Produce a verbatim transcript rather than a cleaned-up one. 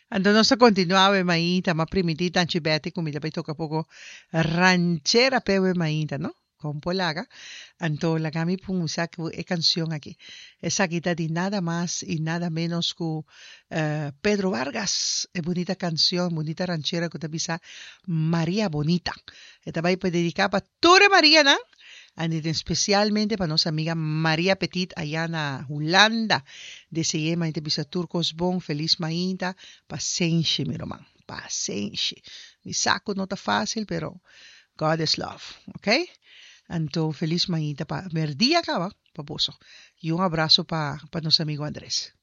Entonces continuava maita, ma primitita anchibete comida pa toca poco ranchera pewe maita, ¿no? Con polaga. Anto la gami pung usa que e canción aquí. Esa guita de nada más y nada menos que eh, Pedro Vargas. Es bonita canción, bonita ranchera que te pisa María Bonita. Esta va a dedicar para Ture María, ¿no? And especialmente para nuestra amiga María Petit allá en Holanda. Deseé maite bisa turcos bon, feliz mainta, paciência, meu irmão, paciência. Mi saco não tá fácil, pero God is love, ok? Então, feliz mainta para merdia acaba, paposo. E um abraço para para nosso amigo Andrés.